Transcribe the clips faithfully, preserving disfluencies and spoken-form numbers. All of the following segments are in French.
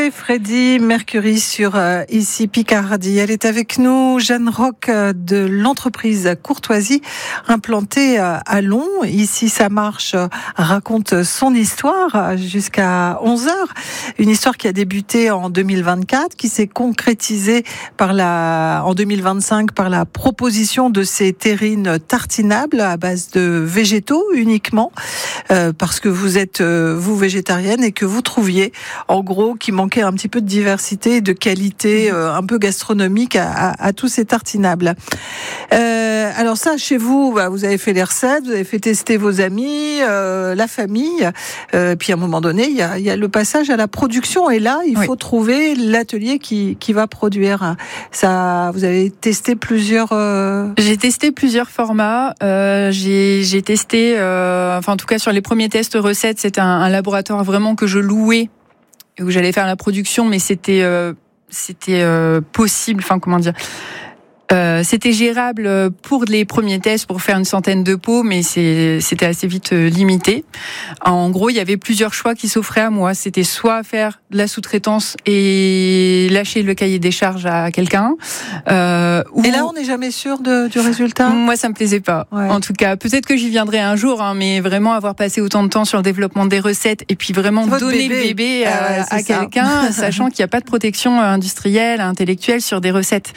Freddie Mercury sur euh, ici Picardie. Elle est avec nous, Jeanne Roch euh, de l'entreprise Courtoisie implantée euh, à Long. Ici ça marche, euh, raconte son histoire euh, jusqu'à onze heures. Une histoire qui a débuté en deux mille vingt-quatre, qui s'est concrétisée par la, en deux mille vingt-cinq par la proposition de ces terrines tartinables à base de végétaux uniquement, euh, parce que vous êtes euh, vous végétarienne et que vous trouviez en gros qu'il manquait un petit peu de diversité et de qualité euh, un peu gastronomique à, à, à tous ces tartinables. Euh, alors ça, chez vous, bah, vous avez fait les recettes, vous avez fait tester vos amis, euh, la famille, euh, puis à un moment donné, il y a, il y a le passage à la production et là, il faut oui. trouver l'atelier qui, qui va produire. Ça, vous avez testé plusieurs... Euh... J'ai testé plusieurs formats. Euh, j'ai, j'ai testé, euh, enfin en tout cas sur les premiers tests recettes, c'était un, un laboratoire vraiment que je louais, où j'allais faire la production, mais c'était euh, c'était euh, possible, enfin comment dire, euh, c'était gérable pour les premiers tests, pour faire une centaine de pots, mais c'est, c'était assez vite limité. En gros, il y avait plusieurs choix qui s'offraient à moi. C'était soit faire de la sous-traitance et lâcher le cahier des charges à quelqu'un. Euh, ou... Et là, on n'est jamais sûr de, du résultat. Moi, ça me plaisait pas. Ouais. En tout cas, peut-être que j'y viendrai un jour, hein, mais vraiment avoir passé autant de temps sur le développement des recettes et puis vraiment donner bébé. le bébé à, ah ouais, à quelqu'un, sachant qu'il n'y a pas de protection industrielle, intellectuelle sur des recettes.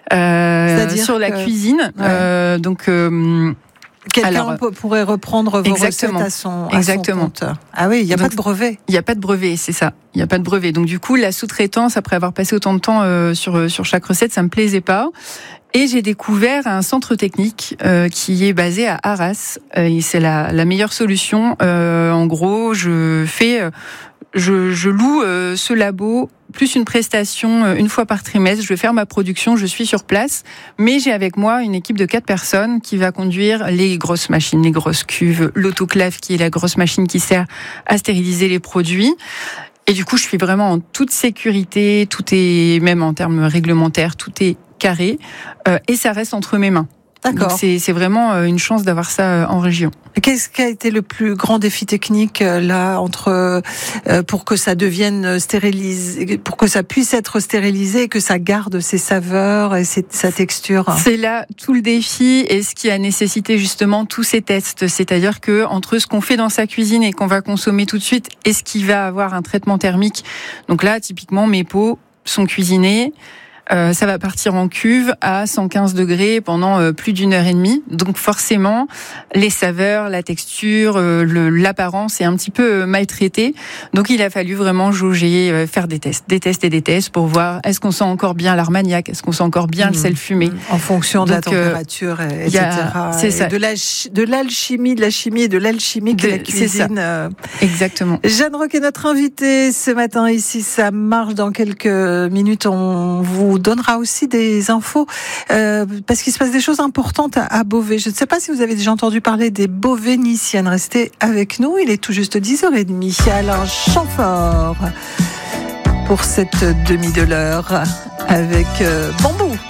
Euh, sur la que... cuisine, ouais. euh, donc euh, quelqu'un alors, pourrait reprendre vos exactement, recettes à son, à exactement. son compte. Ah oui, il n'y a donc, pas de brevet. Il n'y a pas de brevet, c'est ça. Il n'y a pas de brevet. Donc du coup, la sous-traitance, après avoir passé autant de temps euh, sur sur chaque recette, ça me plaisait pas. Et j'ai découvert un centre technique euh, qui est basé à Arras. Euh, et c'est la, la meilleure solution. Euh, en gros, je fais, euh, je, je loue euh, ce labo plus une prestation euh, une fois par trimestre. Je vais faire ma production, je suis sur place, mais j'ai avec moi une équipe de quatre personnes qui va conduire les grosses machines, les grosses cuves, l'autoclave qui est la grosse machine qui sert à stériliser les produits. Et du coup, je suis vraiment en toute sécurité. Tout est, même en termes réglementaires, tout est carré, euh, et ça reste entre mes mains. D'accord. Donc c'est, c'est vraiment une chance d'avoir ça en région. Qu'est-ce qui a été le plus grand défi technique là entre euh, pour que ça devienne stérilisé, pour que ça puisse être stérilisé et que ça garde ses saveurs et ses, sa texture? C'est là tout le défi et ce qui a nécessité justement tous ces tests. C'est-à-dire que entre ce qu'on fait dans sa cuisine et qu'on va consommer tout de suite et ce qui va avoir un traitement thermique. Donc là, typiquement, mes pots sont cuisinés. Euh, ça va partir en cuve à cent quinze degrés pendant euh, plus d'une heure et demie. Donc forcément, les saveurs, la texture, euh, le, l'apparence est un petit peu euh, maltraitée. Donc il a fallu vraiment jauger, euh, faire des tests, des tests et des tests pour voir est-ce qu'on sent encore bien l'armagnac, est-ce qu'on sent encore bien mmh. le sel fumé. En fonction de Donc, la température, euh, et cetera. A, c'est et ça. De, la, de l'alchimie, de la chimie et de l'alchimie de la cuisine. C'est ça. Euh... Exactement. Jeanne Roch est notre invitée ce matin ici. Ça marche dans quelques minutes. On vous donnera aussi des infos euh, parce qu'il se passe des choses importantes à, à Beauvais. Je ne sais pas si vous avez déjà entendu parler des Beauvainiciennes. Restez avec nous, il est tout juste dix heures trente. Alors, chant fort pour cette demi de l'heure avec euh, Bambou.